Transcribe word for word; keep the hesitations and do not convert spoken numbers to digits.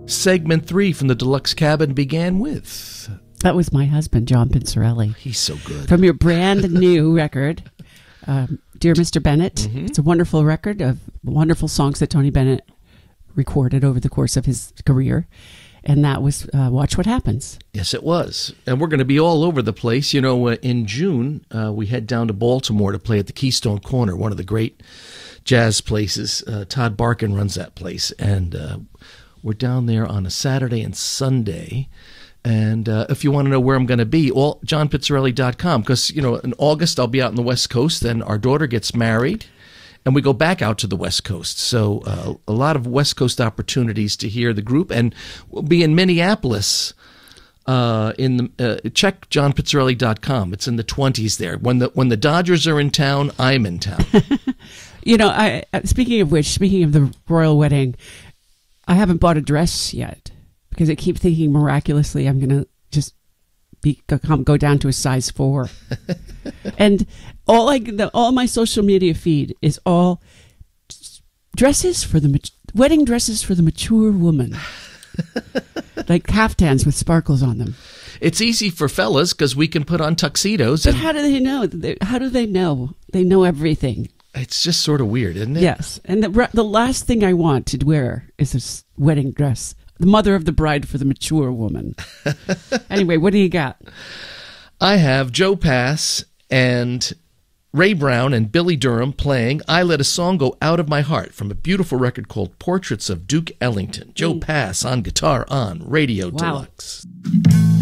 Segment three from the Deluxe Cabin began with... That was my husband, John Pizzarelli. He's so good. From your brand new record, um, Dear Mister Bennett. Mm-hmm. It's a wonderful record of wonderful songs that Tony Bennett recorded over the course of his career. And that was uh, Watch What Happens. Yes, it was. And we're going to be all over the place. You know, uh, in June, uh, we head down to Baltimore to play at the Keystone Corner, one of the great jazz places. Uh, Todd Barkin runs that place. And uh, we're down there on a Saturday and Sunday. And uh, if you want to know where I'm going to be, all john pizzarelli dot com, because, you know, in August I'll be out on the West Coast. Then our daughter gets married, and we go back out to the West Coast. So uh, a lot of West Coast opportunities to hear the group. And we'll be in Minneapolis. Uh, in the, uh, check john pizzarelli dot com. It's in the twenties there. When the when the Dodgers are in town, I'm in town. You know, I speaking of which, speaking of the royal wedding, I haven't bought a dress yet. Because I keep thinking miraculously I'm going to just be, go, go down to a size four. And all I, the, all my social media feed is all dresses for the, wedding dresses for the mature woman. Like caftans with sparkles on them. It's easy for fellas because we can put on tuxedos. But and how do they know? How do they know? They know everything. It's just sort of weird, isn't it? Yes. And the, the last thing I want to wear is a wedding dress. The mother of the bride for the mature woman. Anyway, what do you got? I have Joe Pass and Ray Brown and Billy Durham playing I Let a Song Go Out of My Heart from a beautiful record called Portraits of Duke Ellington. Joe mm. Pass on guitar on Radio Wow. Deluxe.